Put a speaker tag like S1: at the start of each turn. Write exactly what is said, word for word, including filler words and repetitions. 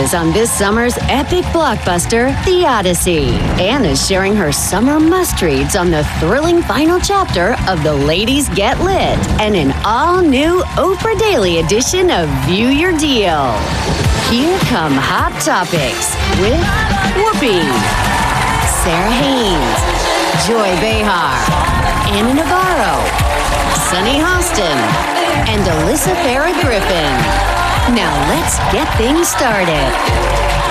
S1: is on this summer's epic blockbuster, The Odyssey. Anna's sharing her summer must-reads on the thrilling final chapter of The Ladies Get Lit and an all-new Oprah Daily edition of View Your Deal. Here come Hot Topics with Whoopi, Sarah Haynes, Joy Behar, Anna Navarro, Sunny Hostin, and Alyssa Farah Griffin. Now let's get things started.